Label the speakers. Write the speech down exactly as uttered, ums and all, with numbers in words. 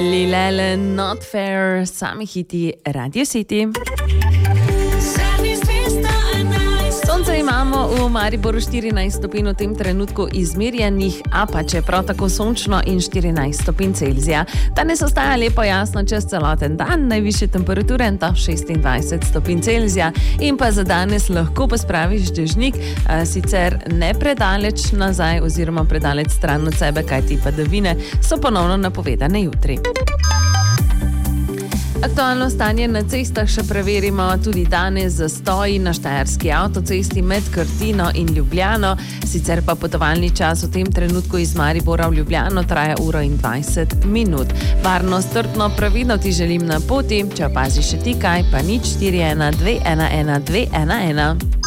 Speaker 1: Lilele, Not Fair, sami hiti Radio City. Sonce imamo v Mariboru štirinajst stopinj v tem trenutku izmerjenih, a pa če prav tako sončno in štirinajst stopinj Celzija. Danes ostaja lepo jasno čez celoten dan, najvišje temperature do šestindvajset stopinj Celzija in pa za danes lahko pospraviš dežnik, sicer ne predaleč nazaj oziroma predaleč stran od sebe, kajti padavine so ponovno napovedane jutri. Aktualno stanje na cestah še preverimo tudi danes, zastoji na štajerski avtocesti med Krtino in Ljubljano, sicer pa potovalni čas v tem trenutku iz Maribora v Ljubljano traja uro in dvajset minut. Varno, strpno, pravilno ti želim na poti, če opaziš še ti kaj, pa nič štiri ena dve ena ena dve ena ena.